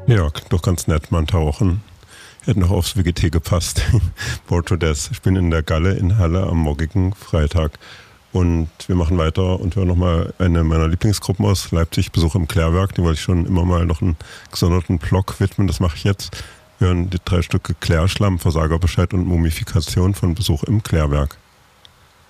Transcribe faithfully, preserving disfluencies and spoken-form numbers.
Ja, klingt doch ganz nett, mal ein Tauchen. Hätte noch aufs W G T gepasst. Porto Des. Ich bin in der Galle in Halle am morgigen Freitag. Und wir machen weiter und hören nochmal eine meiner Lieblingsgruppen aus Leipzig, Besuch im Klärwerk. Die wollte ich schon immer mal noch einen gesonderten Block widmen. Das mache ich jetzt. Wir hören die drei Stücke Klärschlamm, Versagerbescheid und Mumifikation von Besuch im Klärwerk.